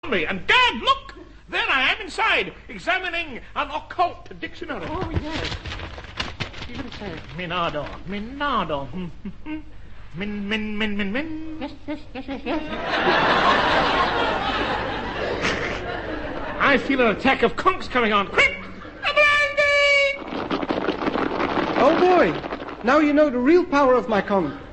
me, and gad, look! There I am inside, examining an occult dictionary. Oh, yes. What it says? Minado. Min. Yes. I feel an attack of conks coming on. Quick! A brandy! Oh boy, now you know the real power of my conch.